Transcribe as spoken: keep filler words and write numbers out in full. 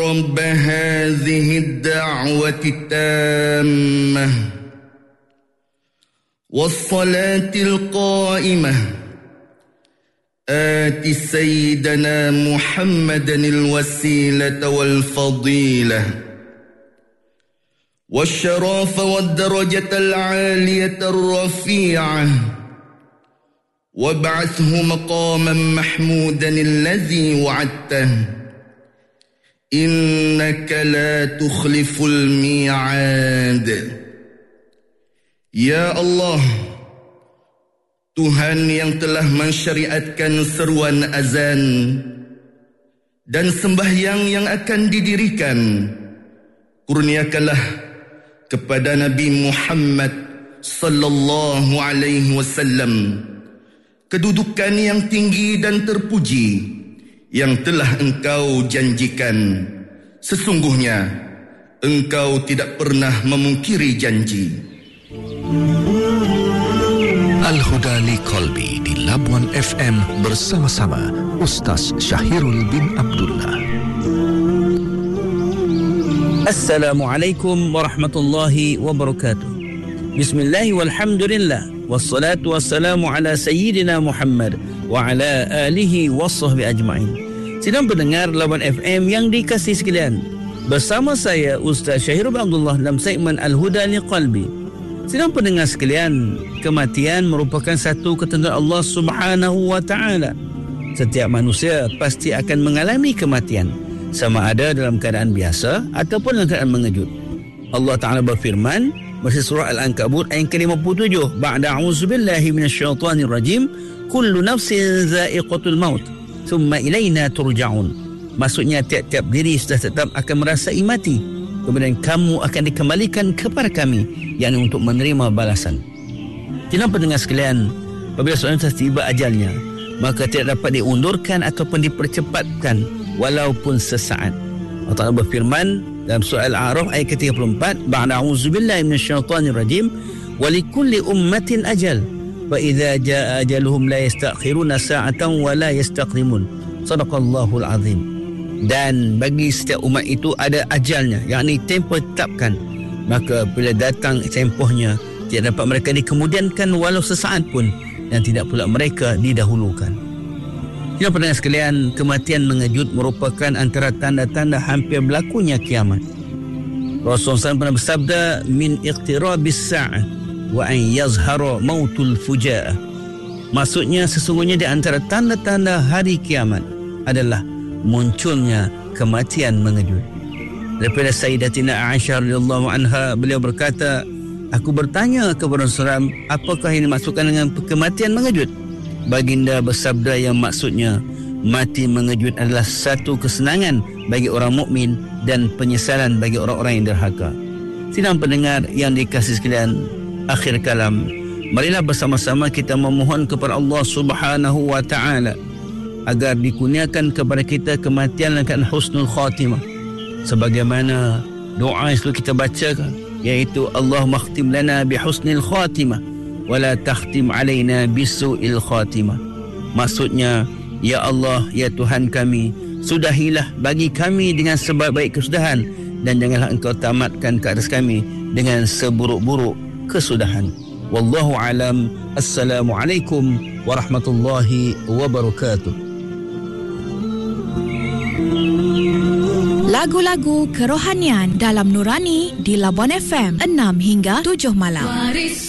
رب هذه الدعوة التامة والصلاة القائمة آت سيدنا محمدا الوسيلة والفضيلة والشرف والدرجة العالية الرفيعة وابعثه مقاما محمودا الذي وعدته إنك لا تخلف الميعاد. Ya Allah, Tuhan yang telah mensyariatkan seruan azan dan sembahyang yang akan didirikan, kurniakanlah kepada Nabi Muhammad sallallahu alaihi wasallam kedudukan yang tinggi dan terpuji yang telah Engkau janjikan. Sesungguhnya Engkau tidak pernah memungkiri janji. Al-Huda li Qalbi di Labuan F M bersama-sama Ustaz Syahirul bin Abdullah. Assalamualaikum warahmatullahi wabarakatuh. Bismillah walhamdulillah wassalatu wassalamu ala sayyidina Muhammad wa ala alihi wassahbi ajma'in. Sidang pendengar Labuan F M yang dikasihi sekalian, bersama saya Ustaz Syahirul bin Abdullah dalam segmen Al-Huda li Qalbi. Sidang pendengar sekalian, kematian merupakan satu ketentuan Allah Subhanahu wa taala. Setiap manusia pasti akan mengalami kematian, sama ada dalam keadaan biasa ataupun dalam keadaan mengejut. Allah Ta'ala berfirman dalam surah Al-Ankabut ayat ke lima puluh tujuh, ba'da a'udzubillahi minasyaitonir rajim, kullu nafsin za'iqatul maut thumma ilaina turja'un. Maksudnya tiap-tiap diri sudah tetap akan merasai mati, kemudian kamu akan dikembalikan kepada kami, yakni untuk menerima balasan. Jangan pendengar sekalian, apabila seorang telah tiba ajalnya, maka tidak dapat diundurkan ataupun dipercepatkan walaupun sesaat. Allah Ta'ala berfirman dalam surah Al-A'raf ayat ke tiga puluh empat, ba'da a'udzubillahi minasyaitonir rajim, wa likulli ummatin ajal fa idza jaa ajaluhum la yastakhiruna sa'atan wa la yastaqdimun. Sadaqallahul azim. Dan bagi setiap umat itu ada ajalnya, yakni tempoh ditetapkan. Maka bila datang tempohnya, tidak dapat mereka dikemudiankan walau sesaat pun, dan tidak pula mereka didahulukan. Ya pendengar sekalian, kematian mengejut merupakan antara tanda-tanda hampir berlakunya kiamat. Rasulullah shallallahu alaihi wasallam pernah bersabda, min iqtirabis sa'ah wa an yazhara mautul fuja'ah. Maksudnya sesungguhnya di antara tanda-tanda hari kiamat adalah munculnya kematian mengejut. Daripada Sayyidatina Aisyah radhiyallahu anha, beliau berkata, aku bertanya kepada Rasulullah, apakah yang dimaksudkan dengan kematian mengejut? Baginda bersabda yang maksudnya, mati mengejut adalah satu kesenangan bagi orang mukmin dan penyesalan bagi orang-orang yang derhaka. Sidang pendengar yang dikasihi sekalian, akhir kalam, marilah bersama-sama kita memohon kepada Allah Subhanahu wa taala agar dikurniakan kepada kita kematian dengan husnul khatimah, sebagaimana doa yang selalu kita bacakan, iaitu Allahumma khtim lana bi husnil khatimah wala takhtim alaina bisu'il khatimah. Maksudnya, ya Allah, ya Tuhan kami, sudahilah bagi kami dengan sebaik-baik kesudahan, dan janganlah Engkau tamatkan ke atas kami dengan seburuk-buruk kesudahan. Wallahu alam. Assalamualaikum warahmatullahi wabarakatuh. Lagu-lagu kerohanian dalam Nurani di Labuan F M enam hingga tujuh malam.